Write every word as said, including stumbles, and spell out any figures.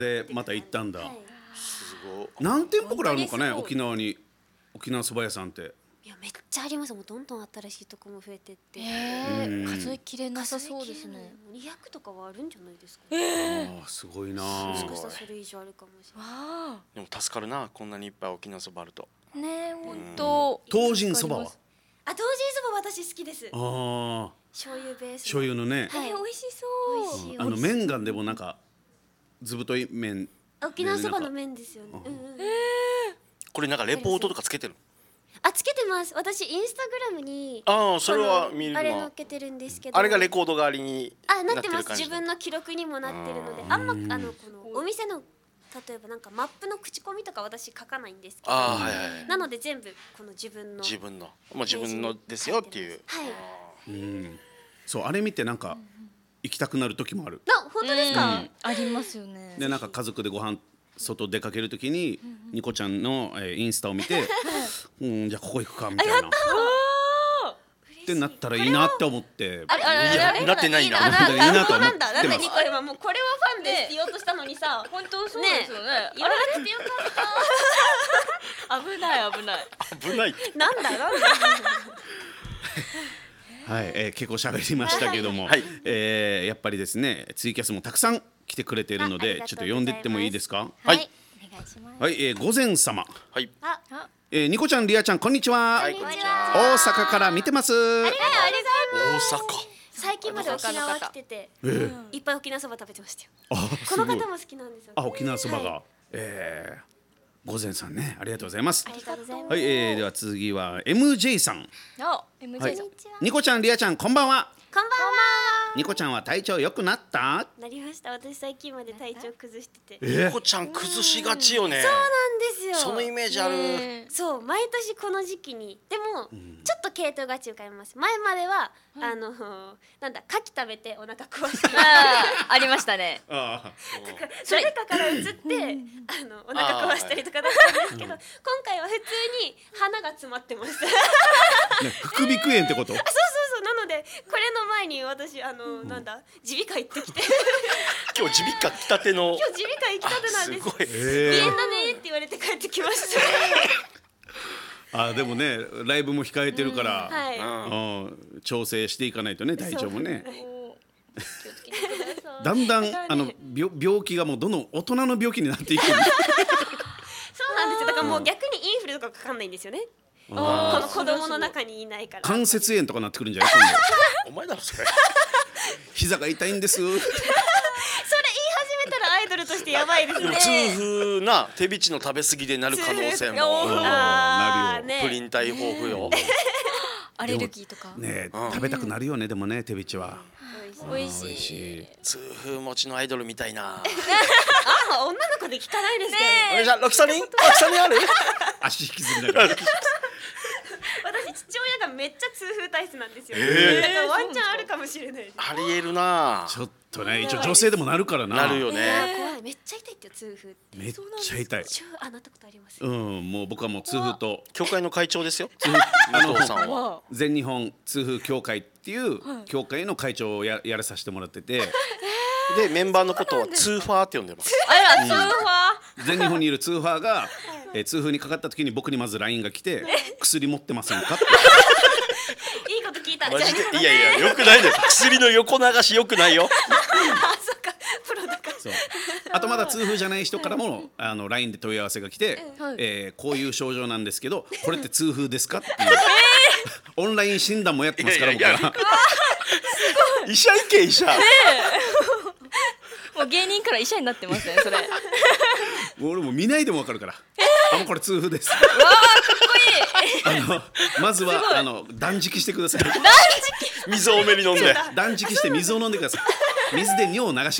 でまた行ったんだ、はい、 すごい。 何店舗くらいあるのかね、沖縄に。沖縄そば屋さんって。 いやめっちゃあります。もうどんどん新しいとこも増えてって、 えー、数えきれなさそうですね。 にひゃくとかはあるんじゃないですか。 えー、あすごいな。 もしかしたらそれ以上あるかもしれない。 でも助かるな、こんなにいっぱい沖縄そばあると。 ね、本当。 東尋そばは。 あ、東尋そば私好きです。ああ。醤油ベース。 醤油のね。 はい、美味しそう。 あの麺がでもなんかずぶとい麺。 沖縄そばの麺ですよね。 これなんかレポートとかつけてる。 あ、つけてます。私インスタグラムにああ、それは見るの。 あれ載っけてるんですけど。 あれがレコード代わりにあ、なってます。自分の記録にもなってるので、あんまあのこのお店の例えばなんかマップの口コミとか私書かないんですけど、 あ、はいはい、 なので全部この自分の自分のもう自分のですよっていう。 はい。 うん。そうあれ見てなんか行きたくなる時もある。 あ、本当ですか。 ありますよね。 でなんか家族でご飯外出かけるときにニコちゃんのインスタを見て、うん、じゃあここ行くかみたいなってなったらいいなって思って、 あれあれあれなってないな。 いいなと思ってます。 だってニコはもうこれはファンですって言おうとしたのにさ、 本当そうですよね。 言わなくてよかった。危ない危ない。 危ない。 なんだなんだ。 はい、えー、結構喋りましたけども、はい、えー、やっぱりですねツイキャスもたくさん来てくれているのでちょっと読んでいってもいいですか。 はい、お願いします。 はい、えー、午前様、 はい、 えー、ニコちゃんリアちゃんこんにちは。 はい、こんにちは。 大阪から見てます。 ありがとうございます。 大阪最近まで沖縄来てて、 えー、 いっぱい沖縄そば食べてましたよ。 あ、 この方も好きなんですよ。 あ、沖縄そばが、はい、えー、午前さんね、ありがとうございます。 ありがとうございます。 はい、えー、では次は エムジェイ さん。 あ、エムジェイ さん。 ニコちゃんリアちゃんこんばんは。 こんばんは。 ニコちゃんは体調良くなった？ なりました。私最近まで体調崩してて。 ニコちゃん崩しがちよね。 そうなんですよ。 そのイメージある。 そう、毎年この時期に。でもちょっと系統が違います。前まではあのなんだ、牡蠣食べてお腹壊して。 ありましたね。 ああ。 誰かから移ってあのお腹壊したりとかだったんですけど、今回は普通に鼻が詰まってます。 副鼻腔炎ってこと？ そうそうそう。なのでこれの前に私あのなんだ耳鼻科行ってきて。 今日耳鼻科来たての。 今日耳鼻科行きたてなんです。 すごい。 鼻炎だねって言われて帰ってきました。 あ、でもねライブも控えてるから、 はい、 うん、調整していかないとね体調もね。だんだんあの病病気がもうどんどん大人の病気になっていく。そうなんですよ。だからもう逆にインフルとかかかんないんですよね。この子供の中にいないから。関節炎とかなってくるんじゃない？ お前だろそれ。 膝が痛いんです。 それ言い始めたらアイドルとしてやばいですね。 痛風な手びちの食べ過ぎでなる可能性も。 なるよ。 プリン体豊富よ。 アレルギーとか。 ね、食べたくなるよね。でもね手びちは。 美味しい。 痛風持ちのアイドルみたいな。 あ、女の子で聞かないですけど。 じゃあロキソニン？ロキソニンある？ 足引きずりながら。 私父親がめっちゃ痛風体質なんですよ。だからワンチャンあるかもしれない。 ありえるな。 ちょっとね、一応女性でもなるからな。 なるよね。 怖い。めっちゃ痛いって痛風って。 めっちゃ痛い。 あ、なったことあります。 うん、もう僕はもう痛風と協会の会長ですよ。 あのさんは全日本痛風協会っていう協会の会長をややらさせてもらってて。 でメンバーのことはツーファーって呼んでます。 あら、ツーファー。全日本にいるツーファーが、えー、痛風にかかった時に僕にまずラインが来て、薬持ってませんかって。 いいこと聞いた。 マジでいやいやよくないです。薬の横流しよくないよ。 あ、そっか、プロだから。 そう。あとまだ痛風じゃない人からもあのラインで問い合わせが来て、えー、こういう症状なんですけど、これって痛風ですかっていうオンライン診断もやってますから僕は。 医者行け医者。 もう芸人から医者になってますねそれ。 俺も見ないでもわかるから。あ、もうこれ痛風です。 わあ、かっこいい。 あのまずはあの断食してください。 断食。 水多めに飲んで。 断食して水を飲んでください。水で尿を流し